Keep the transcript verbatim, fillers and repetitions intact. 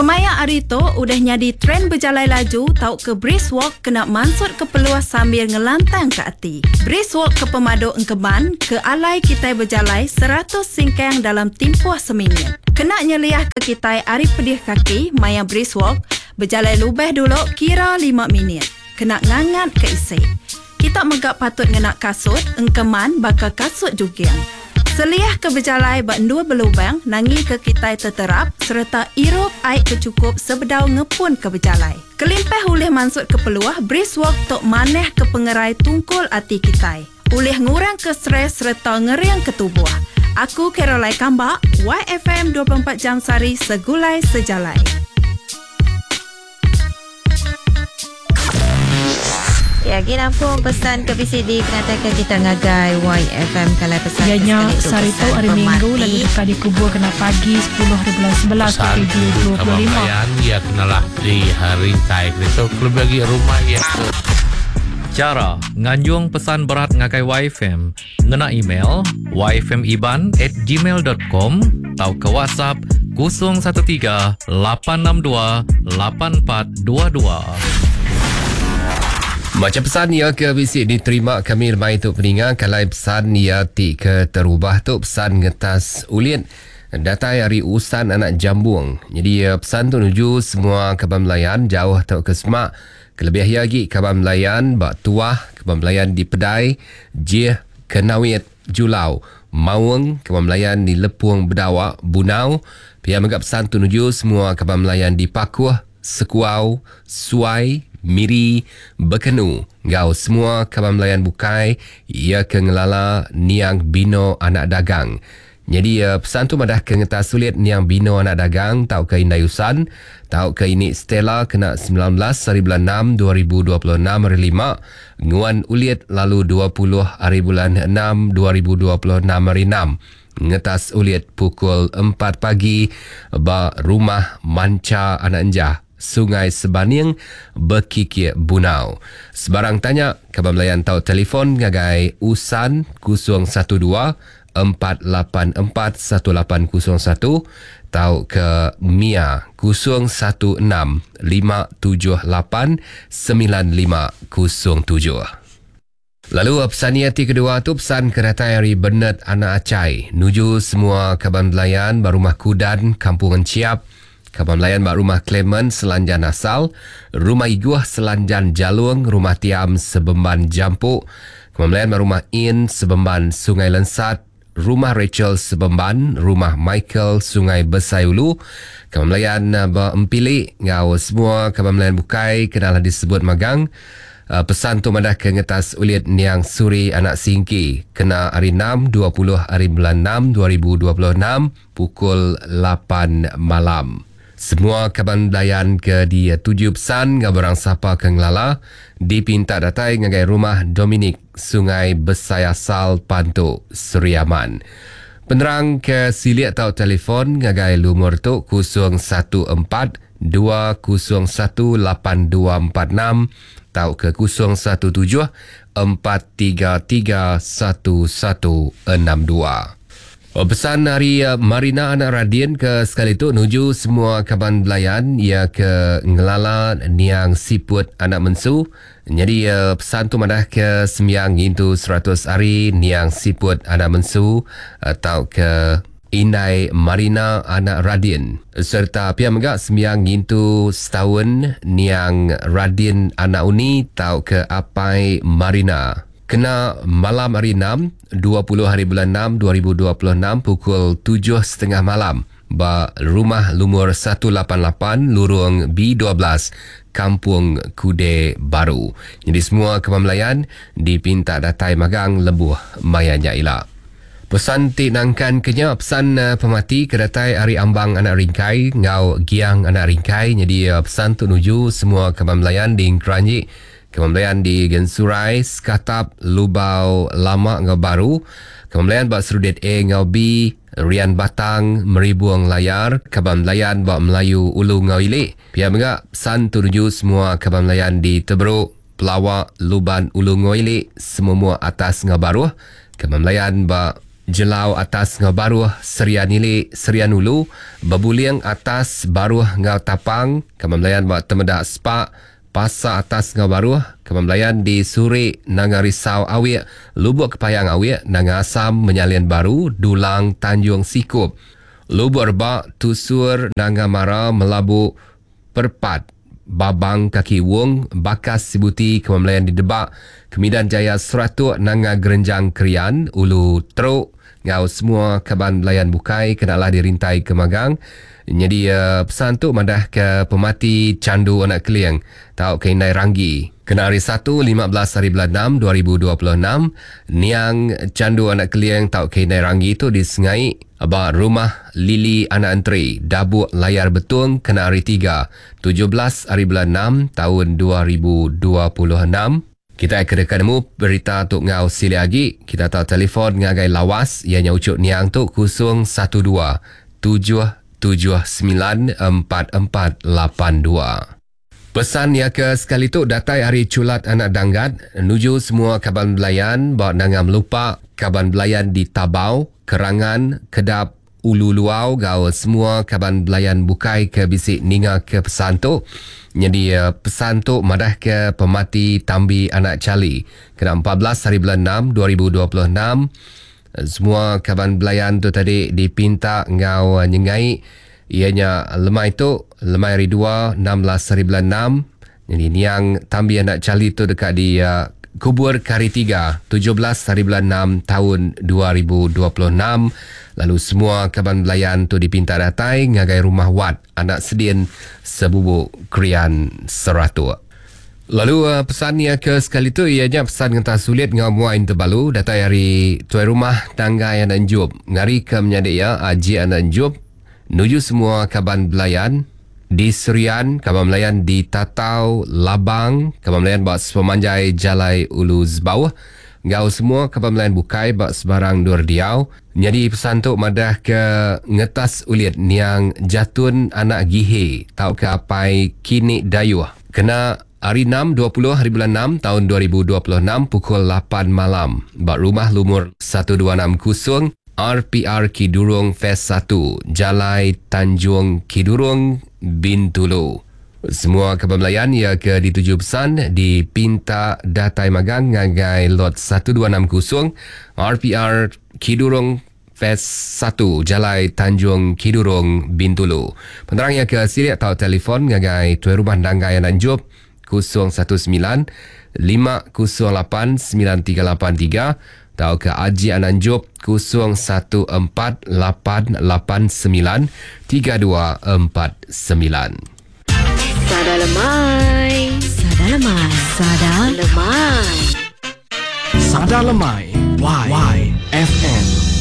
Kemaya hari tu udah nyadi tren berjalan laju tau ke brisk walk kena mansut ke peluas sambil ngelantang ke hati. Brisk walk ke Pemadok Engkeman ke alai kita berjalan seratus singkang dalam tempoh seminggu. Kena nyeliah ke kita hari pedih kaki maya brisk walk berjalan lubeh dulu kira lima minit. Kena ngangat ke isi. Kita megak patut ngenak kasut Engkeman bakal kasut juga. Seliah ke berjalai bak dua belubang nangi ke kita terterap serta irup air kecukup sebedau ngepun ke berjalai. Kelimpah ulih mansut ke peluah brisk walk tok maneh ke pengerai tungkul hati kita. Ulih ngurang ke stres serta ngeriang ke tubuh. Aku Caroline Kambak, Y F M dua puluh empat jam sari segulai sejalai. Ya, kita pun pesan ke B C D kenatakan kita ngagai Y F M kalau pesan. Ianya sari tu hari Minggu lalu dekat dikubur kena pagi sepuluh bulan sebelas radio dua puluh lima. Pesan ya kenalah di hari taik itu klub bagi rumah ya. Cara nganjung pesan berat ngagai Y F M ngena email y f m iban at gmail dot com atau ke WhatsApp kosong satu tiga lapan enam dua lapan empat dua dua. Macam pesan ya ke B C diterima kami lemai tu peningat kalau pesan ya ti ke terubah tu pesan ngetas ulian data hari usan anak jambung. Jadi ya, pesan tu nuju semua kaban melayan jauh atau ke semak kelebih lagi kaban melayan bak tuah kaban melayan di Pedai Jih Kenawit Julau Mawang kaban melayan di Lepung Bedawak Bunau. Pihak megap pesan tu nuju semua kaban melayan di Pakuh Sekuau Suai Miri, Bekenu, ngau semua kaban melayan bukai, ia ke ngelala niang bino anak dagang. Jadi uh, pesan tu madah ke ngetas sulit niang bino anak dagang, tau ke Indayusan, tau ke ini Stella kena sembilan belas hari bulan enam dua ribu dua puluh enam hari lima, nguan ulit lalu dua puluh hari bulan enam dua ribu dua puluh enam hari enam. Ngetas ulit pukul empat pagi, ba rumah manca anak enjah. Sungai Sebaning, Bekikir Bunau. Sebarang tanya, kaban melayan tau telefon ngagai Usan kosong satu dua empat lapan empat satu lapan kosong satu tau ke Mia kosong satu enam lima tujuh lapan sembilan lima kosong tujuh. Lalu pesan yati kedua tu pesan kereta hari Bernard anak Acai nuju semua kaban melayan Barumah Kudan Kampung Enciap, kaban melayan bak Rumah Clement Selanjan Asal, Rumah Iguah Selanjan Jalung, Rumah Tiam Sebemban Jampuk, kaban melayan bak Rumah In Sebemban Sungai Lensat, Rumah Rachel Sebemban, Rumah Michael Sungai Besayulu, kaban melayan bak Empili ngau semua kaban melayan bukai kenalah disebut magang. Uh, pesan tu madah ke ngetas ulit niang Suri anak Singki kena hari enam dua puluh hari bulan enam dua ribu dua puluh enam pukul lapan malam. Semua kaban belayan ke di tujuh pesan ngabarang sapa ke ngelala dipinta datai ngagai Rumah Dominik Sungai Besayasal Pantuk Suriaman. Penerang ke silik atau telefon ngagai lumur tu kosong satu empat dua kosong satu lapan dua empat enam atau ke kosong satu tujuh empat tiga tiga satu satu enam dua. Oh, pesan hari uh, Marina anak Radin ke sekali tu nuju semua kaban belayan ia ke ngelala niang siput anak mensu. Jadi uh, pesan tu madah ke sembiang itu seratus hari niang siput anak mensu atau ke Inai Marina anak Radin serta pihak megak sembiang itu setahun niang Radin anak uni tau ke Apai Marina. Kena malam hari enam, dua puluh hari bulan enam dua ribu dua puluh enam pukul tujuh tiga puluh malam ba Rumah Lumur seratus lapan puluh lapan Lurung B dua belas Kampung Kude Baru. Jadi semua kawan melayan dipinta datai magang lebuh mayanya ila. Pesan ti nangkan kenya pesan uh, pemati kedatai hari ambang anak ringkai ngau giang anak ringkai. Jadi uh, pesan tu nuju semua kawan melayan di Keranji, kawan melayan di Gensurai, Skatap, Lubau Lama ngau Baru, kawan melayan bak Serudit A ngau B, Rian Batang, Meribuang Layar, kawan melayan bak Melayu Ulu ngau Ilik. Pihak megak pesan tu nuju semua kawan melayan di Teberuk, Pelawak, Luban Ulu ngau Ilik, semua atas ngau Baru, kawan melayan bak Jelau atas ngau baruh Serian Nili Serian Ulu, Bebuliang atas baruh ngau Tapang, Kamamlayan buat Temedak Spak, Pasar atas ngau baruh, Kamamlayan di Suri Nanga Risau Awik, Lubuk Kepayang Awik, Nanga Asam Menyalian Baru, Dulang Tanjung Sikup, Lubuk Rebak Tusur Nanga Mara Melabu Perpat, Babang Kaki Wung, Bakas Sibuti Kamamlayan di Debak, Kemidan Jaya Seratuk Nanga Gerenjang Krian, Ulu Teruk, ngau semua kaban belayan bukai kenalah dirintai ke Magang. Jadi uh, pesan tu madah ke pemati Candu Anak Keliang tau ke Indai Ranggi. Kena hari satu, lima belas hari bulan enam, dua ribu dua puluh enam. Niang Candu Anak Keliang tau ke Indai Ranggi tu disengai abang rumah Lili Anak Antri, Dabuk Layar Betung kena hari tiga, tujuh belas hari bulan enam tahun dua ribu dua puluh enam. Kita akan dekat berita untuk ngau sili lagi. Kita tahu telefon ngagai lawas ianya ucuk niang tu kosong satu dua tujuh tujuh sembilan empat empat lapan dua. Pesan ya ke sekali tu datai hari culat anak danggat nuju semua kaban belayan bawa nangam lupa kaban belayan di Tabau, Kerangan, Kedap, Ulu Luau gau semua kaban belayan bukai ke bisik ninga ke pesan tu. Jadi uh, pesan tu madah ke pemati Tambi Anak Cali kena empat belas hari bulan enam dua ribu dua puluh enam. Semua kaban belayan tu tadi dipinta ngau uh, nyengai ianya lemai tu lemai hari dua enam belas hari bulan enam. Jadi niang Tambi Anak Cali tu dekat di uh, Kubur Kari tiga tujuh belas hari bulan enam tahun dua ribu dua puluh enam. Lalu semua kaban belayan tu dipinta datai ngagai rumah Wat Anak Sedin Sebubuk Krian Seratuk. Lalu uh, pesannya ke sekali tu ianya pesan ngentah sulit ngau muain terbalu datai hari tuai rumah tanggai anak Njub ngari ke menyadik ya aji anak Njub nuju semua kaban belayan di Serian, kaban belayan di Tatau, Labang, kaban belayan buat sepemanjai Jalai Ulu Zbawah. Ngau semua kaban belayan bukai bak sebarang dur diau. Jadi pesan tu madah ke ngetas ulit niang jatun anak gihe tau ke apai kini dayuh. Kena hari enam dua puluh hari bulan enam tahun dua ribu dua puluh enam pukul lapan malam. Bak rumah lumur satu dua enam kosong R P R Kidurung Fest satu Jalai Tanjung Kidurung Bintulu. Semua kaban belayan ia ke dituju pesan dipinta datai magang ngagai lot satu dua enam kosong R P R Kidurung Fest satu Jalai Tanjung Kidurung Bintulu. Penerang ia ke sirik atau telefon ngagai tuai rumah danggai anak Njub kosong satu sembilan lima kosong lapan sembilan tiga lapan tiga atau ke Aji Anak Njub kosong satu empat lapan lapan sembilan tiga dua empat sembilan. Sada lemai, sada lemai, sada lemai. Sada lemai, Y, y F M.